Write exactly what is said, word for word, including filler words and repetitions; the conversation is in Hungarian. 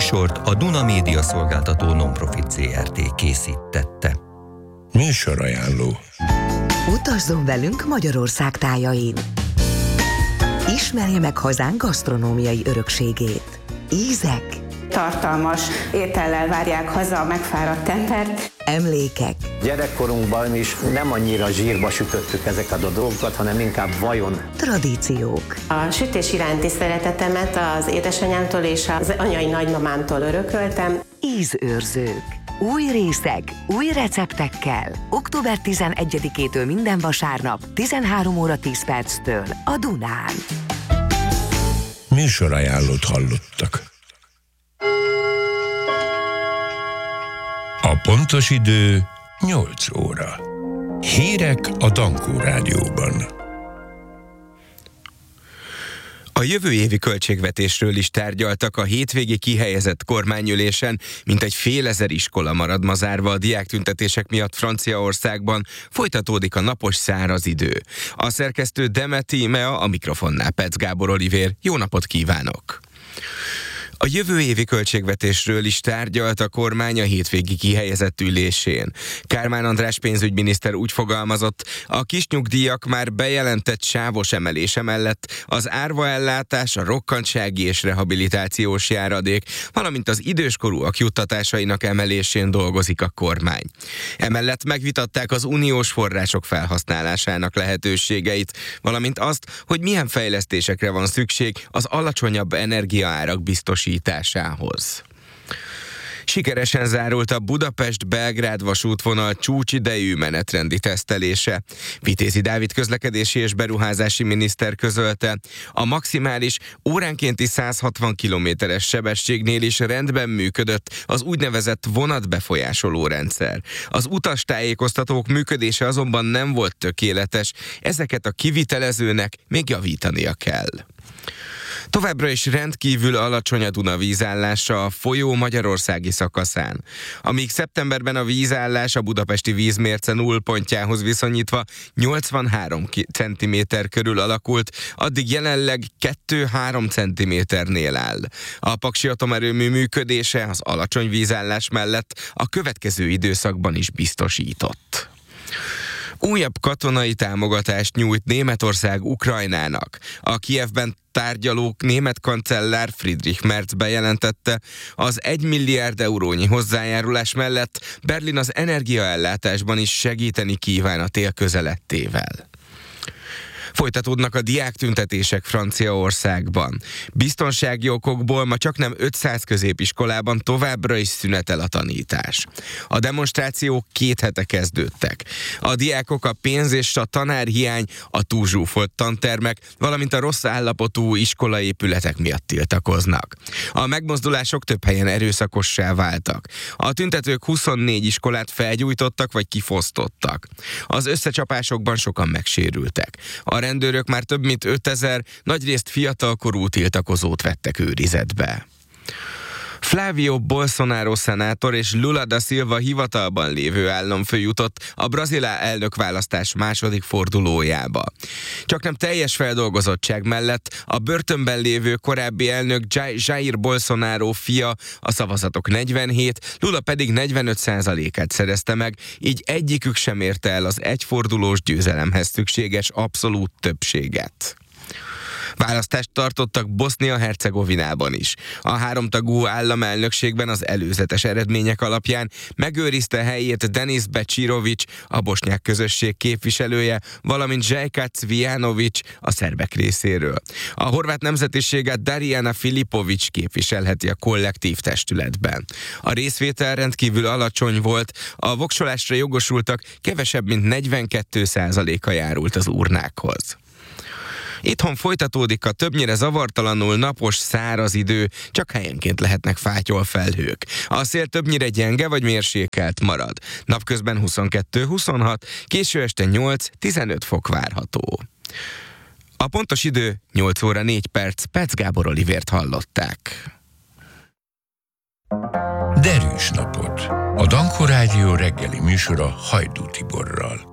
műsort a Duna Média Szolgáltató Nonprofit zé er té készítette. Műsorajánló. Utazzon velünk Magyarország tájain. Ismerje meg hazánk gasztronómiai örökségét. Ízek, tartalmas étellel várják haza a megfáradt embert. Emlékek. Gyerekkorunkban is nem annyira zsírba sütöttük ezeket a dolgokat, hanem inkább vajon. Tradíciók. A sütés iránti szeretetemet az édesanyámtól és az anyai nagymamámtól örököltem. Ízőrzők. Új részek, új receptekkel. október tizenegyedikétől minden vasárnap tizenhárom óra tíz perctől a Dunán. Műsorajánlót hallottak. A pontos idő nyolc óra. Hírek a Dankó Rádióban. A jövő évi költségvetésről is tárgyaltak a hétvégi kihelyezett kormányülésen, mintegy fél ezer iskola marad ma zárva a diáktüntetések miatt Franciaországban, folytatódik a napos száraz idő. A szerkesztő Demeti Mea, a mikrofonnál Pec Gábor Olivér. Jó napot kívánok! A jövő évi költségvetésről is tárgyalt a kormány a hétvégi kihelyezett ülésén. Kármán András pénzügyminiszter úgy fogalmazott, a kisnyugdíjak már bejelentett sávos emelése mellett az árvaellátás, a rokkantsági és rehabilitációs járadék, valamint az időskorúak juttatásainak emelésén dolgozik a kormány. Emellett megvitatták az uniós források felhasználásának lehetőségeit, valamint azt, hogy milyen fejlesztésekre van szükség az alacsonyabb energiaárak biztosításához. Sikeresen zárult a Budapest-Belgrád vasútvonal csúcsidejű menetrendi tesztelése. Vitézi Dávid közlekedési és beruházási miniszter közölte, a maximális óránkénti száz hatvan kilométeres sebességnél is rendben működött az úgynevezett vonatbefolyásoló rendszer. Az utastájékoztatók működése azonban nem volt tökéletes, ezeket a kivitelezőnek még javítania kell. Továbbra is rendkívül alacsony a Duna vízállása a folyó magyarországi szakaszán. Amíg szeptemberben a vízállás a budapesti vízmérce nullpontjához viszonyítva nyolcvanhárom centiméter körül alakult, addig jelenleg kettő-három centiméternél áll. A Paksi atomerőmű működése az alacsony vízállás mellett a következő időszakban is biztosított. Újabb katonai támogatást nyújt Németország Ukrajnának. A Kijevben tárgyalók német kancellár Friedrich Merz bejelentette, az egy milliárd eurónyi hozzájárulás mellett Berlin az energiaellátásban is segíteni kíván a tél közelettével. Folytatódnak a diáktüntetések Franciaországban. Biztonsági okokból ma csaknem ötszáz középiskolában továbbra is szünetel a tanítás. A demonstrációk két hete kezdődtek. A diákok a pénz és a tanárhiány, a túlzsúfolt tantermek, valamint a rossz állapotú iskolaépületek miatt tiltakoznak. A megmozdulások több helyen erőszakossá váltak. A tüntetők huszonnégy iskolát felgyújtottak vagy kifosztottak. Az összecsapásokban sokan megsérültek. A rendőrök már több mint ötezer, nagyrészt fiatalkorú tiltakozót vettek őrizetbe. Flávio Bolsonaro szenátor és Lula da Silva hivatalban lévő államfő jutott a brazil elnökválasztás második fordulójába. Csaknem teljes feldolgozottság mellett a börtönben lévő korábbi elnök Jair Bolsonaro fia a szavazatok negyvenhét, Lula pedig negyvenöt százalékát szerezte meg, így egyikük sem érte el az egyfordulós győzelemhez szükséges abszolút többséget. Választást tartottak Bosznia-Hercegovinában is. A háromtagú államelnökségben az előzetes eredmények alapján megőrizte helyét Denis Bečirović, a bosnyák közösség képviselője, valamint Željka Cvijanović a szerbek részéről. A horvát nemzetiséget Darijana Filipović képviselheti a kollektív testületben. A részvétel rendkívül alacsony volt, a voksolásra jogosultak kevesebb mint negyvenkét százaléka járult az urnákhoz. Itthon folytatódik a többnyire zavartalanul napos, száraz idő, csak helyenként lehetnek fátyol felhők. A szél többnyire gyenge vagy mérsékelt marad. Napközben huszonkettő-huszonhat, késő este nyolc-tizenöt fok várható. A pontos idő nyolc óra négy perc, Pec Gábor Olivért hallották. Derűs napot! A Dankó Rádió reggeli műsora Hajdú Tiborral.